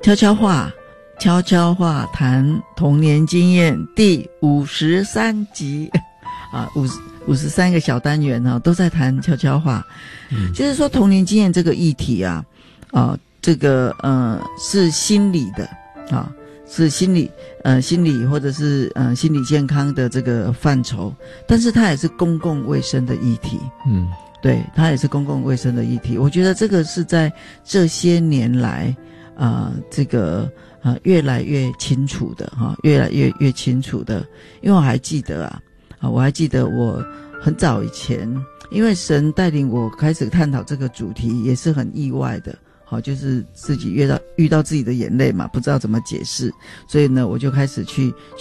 悄悄话，悄悄话谈童年经验第53集啊，53个小单元啊，都在谈悄悄话。就是说童年经验这个议题啊，这个是心理的啊，是心理或者是心理健康的这个范畴，但是它也是公共卫生的议题。对，它也是公共卫生的议题。我觉得这个是在这些年来这个越来越清楚的哈，越来越清楚的。因为我还记得我还记得我很早以前，因为神带领我开始探讨这个主题，也是很意外的。好，就是自己遇到自己的眼泪嘛，不知道怎么解释，所以呢，我就开始去